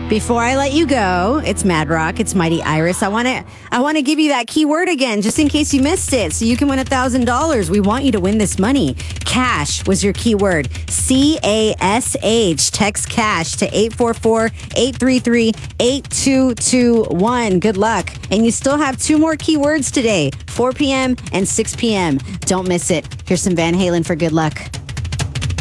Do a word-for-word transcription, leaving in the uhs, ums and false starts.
Before I let you go, it's Mad Rock, it's Mighty Iris. I want to I want to give you that keyword again, just in case you missed it, so you can win one thousand dollars. We want you to win this money. Cash was your keyword. C A S H. Text cash to eight four four, eight three three, eight two two one. Good luck. And you still have two more keywords today, four p.m. and six p.m. Don't miss it. Here's some Van Halen for good luck.